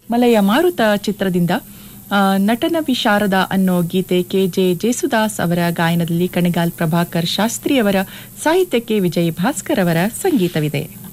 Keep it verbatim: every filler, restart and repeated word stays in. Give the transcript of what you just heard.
ಮಲಯ ಮಾರುತ ಚಿತ್ರದಿಂದ ನಟನ ವಿಶಾರದ ಅನ್ನೋ ಗೀತೆ ಕೆ ಜೆ ಜೇಸುದಾಸ್ ಅವರ ಗಾಯನದಲ್ಲಿ ಕಣಗಾಲ್ ಪ್ರಭಾಕರ್ ಶಾಸ್ತ್ರಿ ಅವರ ಸಾಹಿತ್ಯಕ್ಕೆ ವಿಜಯ್ ಭಾಸ್ಕರ್ ಅವರ ಸಂಗೀತವಿದೆ.